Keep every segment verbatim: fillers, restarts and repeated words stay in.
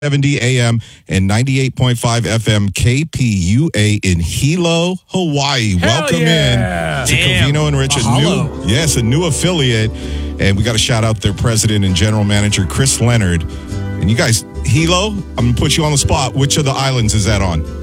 seventy A M and ninety-eight point five F M K P U A in Hilo, Hawaii. Hell Welcome yeah. in to Damn. Covino and Rich, a new, yes, a new affiliate. And we got to shout out their president and general manager, Chris Leonard. And you guys, Hilo, I'm going to put you on the spot. Which of the islands is that on?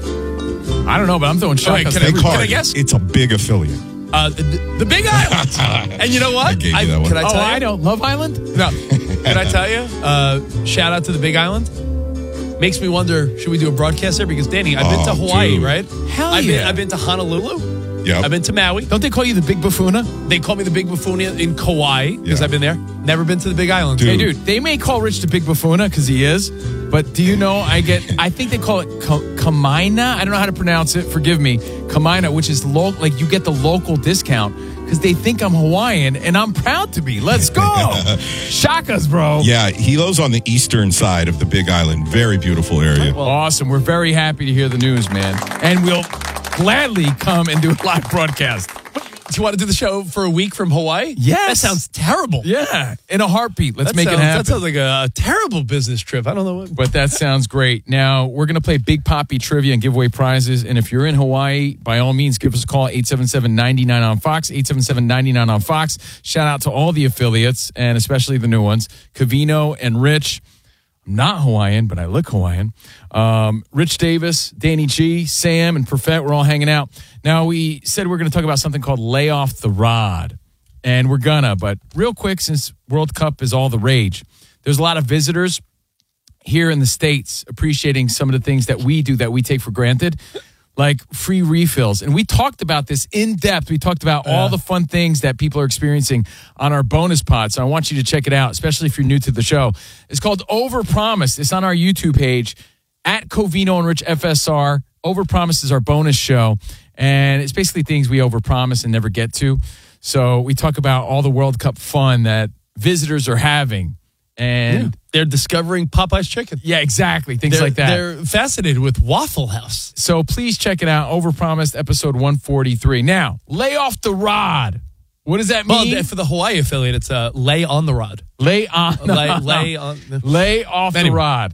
I don't know, but I'm throwing shot. Wait, can, They I, call can I it- guess? It's a big affiliate. Uh, the, the Big Island. And you know what? I gave you that one. Can I Oh, tell you? I don't. Love Island? No. Can I tell you? Uh, shout out to the Big Island. Makes me wonder, should we do a broadcast there? Because, Danny, I've been Oh, to Hawaii, dude. right? Hell I've yeah. Been, I've been to Honolulu. Yep. I've been to Maui. Don't they call you the Big Buffoona? They call me the Big Buffoon in Kauai because Yeah. I've been there. Never been to the Big Island. Dude. Hey, dude, they may call Rich the Big Buffoona because he is, but do you know I get, I think they call it Ka- Kamaina. I don't know how to pronounce it. Forgive me. Kamaina, which is lo- like you get the local discount because they think I'm Hawaiian and I'm proud to be. Let's go. Shock us, bro. Yeah, Hilo's on the eastern side of the Big Island. Very beautiful area. Well, awesome. We're very happy to hear the news, man. And we'll gladly come and do a live broadcast. Do you want to do the show for a week from Hawaii? Yes. That sounds terrible. Yeah, in a heartbeat. Let's That make sounds, it happen. That sounds like a, a terrible business trip. I don't know what. But that sounds great. Now, we're going to play Big Poppy Trivia and give away prizes. And if you're in Hawaii, by all means, give us a call, eight seven seven, nine nine on Fox, eight seven seven, nine nine on Fox. Shout out to all the affiliates, and especially the new ones, Covino and Rich. I'm not Hawaiian, but I look Hawaiian. Um, Rich Davis, Danny G, Sam, and Perfett, we're all hanging out. Now, we said we're going to talk about something called Lay Off the Rod. And we're gonna, but real quick, since World Cup is all the rage, there's a lot of visitors here in the States appreciating some of the things that we do that we take for granted, like free refills. And we talked about this in depth. We talked about all the fun things that people are experiencing on our bonus pod. So I want you to check it out, especially if you're new to the show. It's called Overpromise. It's on our YouTube page at Covino and Rich F S R. Overpromise is our bonus show. And it's basically things we overpromise and never get to. So we talk about all the World Cup fun that visitors are having. And Yeah. They're discovering Popeye's chicken. yeah, exactly. Things They're, like that. They're fascinated with Waffle House. So please check it out. Overpromised, episode one forty-three. Now, lay off the rod. What does that Well, mean? th- for the Hawaii affiliate, it's uh, lay on the rod. lay on. lay, lay on. The- Lay off Anyway. the rod.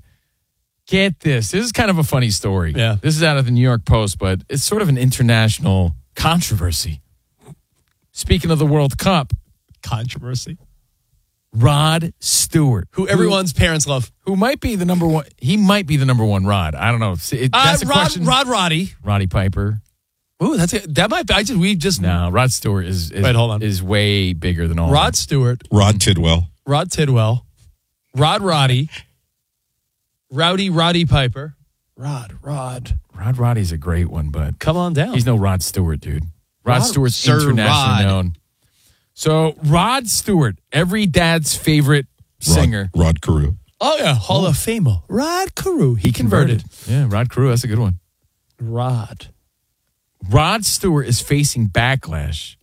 Get this. This is kind of a funny story. Yeah. This is out of the New York Post, but it's sort of an international controversy. Speaking of the World Cup, Controversy. Rod Stewart, Who everyone's parents love. who might be the number one, he might be the number one Rod. I don't know. It- Uh, That's a Rod, question. Rod Roddy. Roddy Piper. Ooh, that's it. That might be. I just we just No, Rod Stewart is is, Wait, hold on. is way bigger than all. Rod of them. Stewart, Rod Tidwell. Rod Tidwell, Rod Roddy, Rowdy Roddy Piper, Rod Rod. Rod Roddy's a great one, but Come on down. he's no Rod Stewart, dude. Rod, Rod- Stewart's Sir internationally Rod. known. So Rod Stewart, every dad's favorite singer. Rod, Rod Carew. Oh yeah, Hall of Famer. Rod Carew. He, converted. Yeah, Rod Carew, that's a good one. Rod. Rod Stewart is facing backlash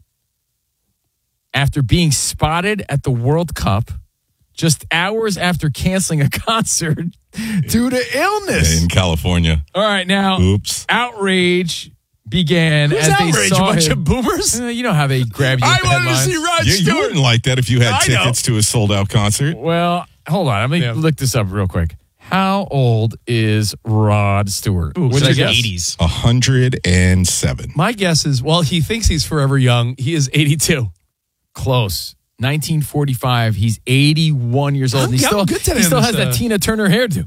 after being spotted at the World Cup just hours after canceling a concert due to illness. In California. All right, now, Oops. outrage began Who's as they outraged? saw A bunch him. of boomers. Uh, You know how they grab you. I with wanted to headlines. see Rod You, you Stewart. wouldn't like that if you had I know. tickets to a sold-out concert. Well, hold on. Let me Yeah. look this up real quick. How old is Rod Stewart? Ooh, What's should I your guess? guess? eighties. one hundred seven. My guess is, well, he thinks he's forever young. He is eighty-two. Close. nineteen forty-five. He's eighty-one years old. I'm- and he I'm still, good today he still on has this, that uh, Tina Turner hairdo.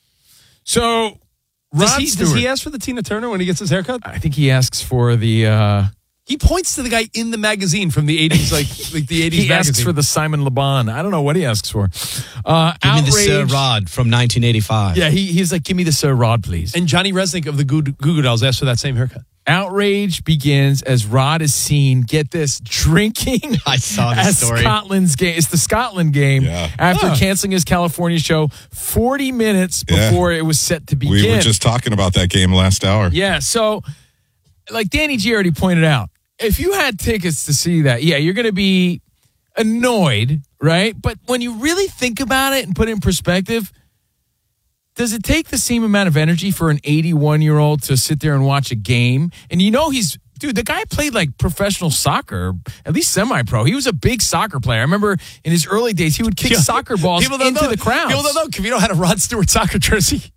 So, Rod Does he, Stewart. does he ask for the Tina Turner when he gets his haircut? I think he asks for the. Uh, He points to the guy in the magazine from the eighties, like like the eighties he magazine. asks for the Simon Le Bon. I don't know what he asks for. Uh, Give me the Sir outrage- Rod from nineteen eighty-five. Yeah, he, he's like, give me the Sir Rod, please. And Johnny Resnick of the Goo Goo Goo Dolls asked for that same haircut. Outrage begins as Rod is seen, get this, drinking I saw at this story. Scotland's game. It's the Scotland game Yeah. after Huh. canceling his California show forty minutes Yeah. before it was set to begin. We were just talking about that game last hour. yeah, so like Danny G already pointed out, if you had tickets to see that, yeah, you're going to be annoyed, right? But when you really think about it and put it in perspective, does it take the same amount of energy for an eighty-one-year-old to sit there and watch a game? And you know he's, dude, dude, the guy played like professional soccer, at least semi-pro. He was a big soccer player. I remember in his early days, he would kick Yeah. soccer balls People don't into know, the crowd. People don't know. Cavino had a Rod Stewart soccer jersey.